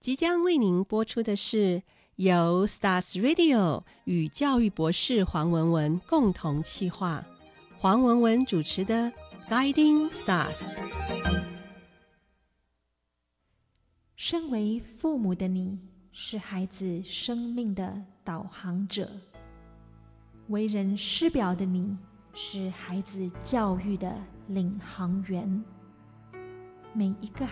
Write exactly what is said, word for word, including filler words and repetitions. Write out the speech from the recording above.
即将为您播出的是由 Stars Radio 与教育博士黄文文共同企划，黄文文主持的 Guiding Stars。 身为父母的你，是孩子生命的导航者；为人师表的你，是孩子教育的领航员。每一个